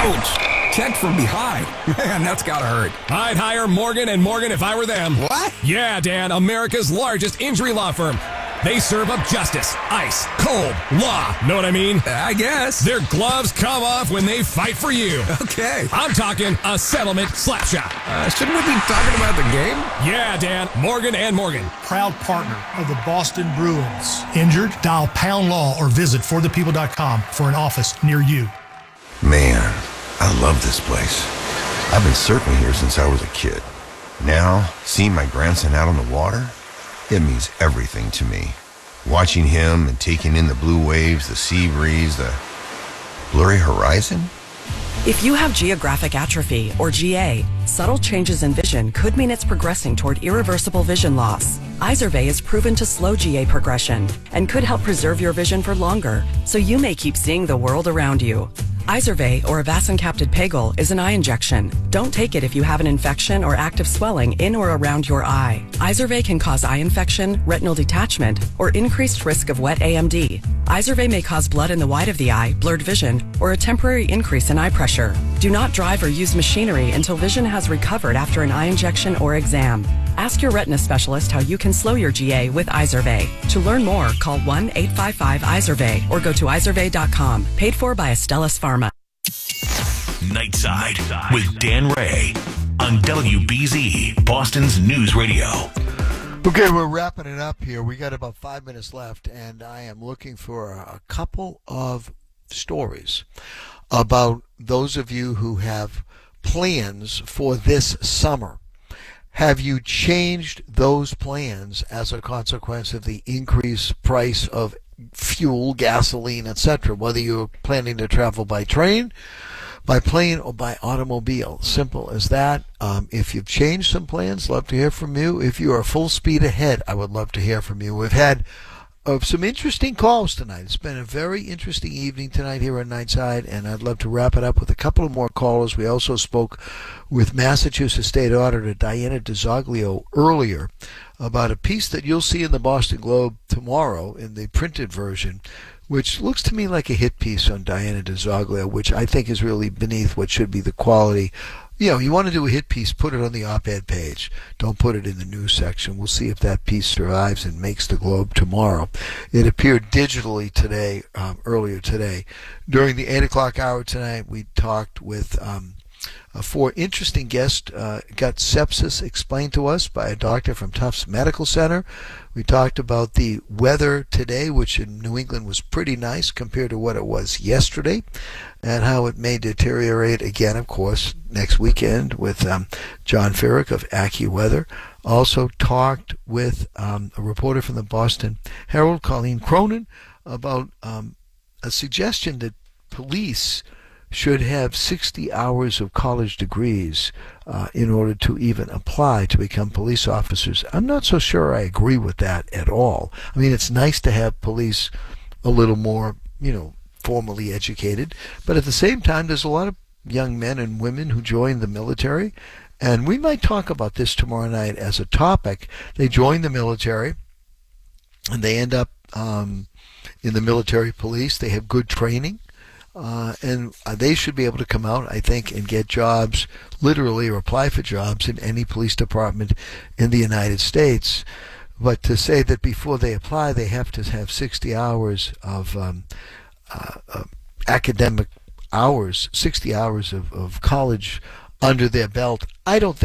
Ouch! Checked from behind. Man, that's gotta hurt. I'd hire Morgan & Morgan if I were them. What? Yeah, Dan, America's largest injury law firm. They serve up justice, ice, cold, law. Know what I mean? I guess. Their gloves come off when they fight for you. Okay. I'm talking a settlement slap shot. Shouldn't we be talking about the game? Yeah, Dan, Morgan & Morgan. Proud partner of the Boston Bruins. Injured? Dial Pound Law or visit forthepeople.com for an office near you. Man, I love this place. I've been surfing here since I was a kid. Now, seeing my grandson out on the water, it means everything to me. Watching him and taking in the blue waves, the sea breeze, the blurry horizon. If you have geographic atrophy, or GA, subtle changes in vision could mean it's progressing toward irreversible vision loss. Izervay is proven to slow GA progression and could help preserve your vision for longer, so you may keep seeing the world around you. Izervay, or avacincaptad pegol, is an eye injection. Don't take it if you have an infection or active swelling in or around your eye. Izervay can cause eye infection, retinal detachment, or increased risk of wet AMD. Izervay may cause blood in the white of the eye, blurred vision, or a temporary increase in eye pressure. Do not drive or use machinery until vision has recovered after an eye injection or exam. Ask your retina specialist how you can slow your GA with Izervay. To learn more, call 1-855-IZERVAY or go to izervay.com. Paid for by Astellas Pharma. Nightside with Dan Ray on WBZ, Boston's News Radio. Okay, we're wrapping it up here. We got about 5 minutes left, and I am looking for a couple of stories about those of you who have plans for this summer. Have you changed those plans as a consequence of the increased price of fuel, gasoline, etc., whether you're planning to travel by train, by plane, or by automobile? Simple as that. If you've changed some plans, love to hear from you. If you are full speed ahead, I would love to hear from you. We've had some interesting calls tonight. It's been a very interesting evening tonight here on Nightside, and I'd love to wrap it up with a couple of more callers. We also spoke with Massachusetts State Auditor Diana DiZoglio earlier about a piece that you'll see in the Boston Globe tomorrow in the printed version, which looks to me like a hit piece on Diana DiZoglio, which I think is really beneath what should be the quality. You know, you want to do a hit piece, put it on the op-ed page. Don't put it in the news section. We'll see if that piece survives and makes the Globe tomorrow. It appeared digitally today, earlier today. During the 8 o'clock hour tonight, we talked with 4 interesting guests. Got sepsis explained to us by a doctor from Tufts Medical Center. We talked about the weather today, which in New England was pretty nice compared to what it was yesterday, and how it may deteriorate again, of course, next weekend with John Farrick of AccuWeather. Also talked with a reporter from the Boston Herald, Colleen Cronin, about a suggestion that police should have 60 hours of college degrees in order to even apply to become police officers. I'm not so sure I agree with that at all. I mean, it's nice to have police a little more, formally educated, but at the same time, there's a lot of young men and women who join the military, and we might talk about this tomorrow night as a topic. They join the military, and they end up in the military police. They have good training. And they should be able to come out, I think, and get jobs, literally, or apply for jobs in any police department in the United States. But to say that before they apply, they have to have 60 hours of academic hours, 60 hours of college under their belt, I don't think